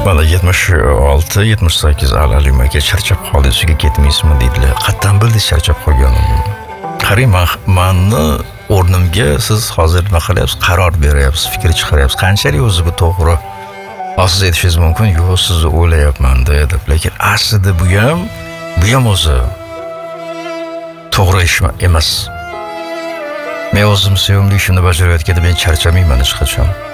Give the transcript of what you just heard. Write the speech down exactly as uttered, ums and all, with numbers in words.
Mana yetmish olti yetmish sakkiz Halim aka charchab qoldi, uyiga ketmaysizmi deydilar. Qattan bildi charchab qolganimni. Qarang, menni o'rnimga siz hozir nima qilyapsiz? Qaror beryapsiz, fikr chiqaryapsiz. Qanchalik o'zi bu to'g'ri? Siz aytishingiz mumkin, yo'q, sizni o'ylayapman deb. Lekin aslida bu ham, bu ham o'zi to'g'ri ish emas. Men o'zim sevimli ishimni bajarayotganda men charchamayman hech qachon.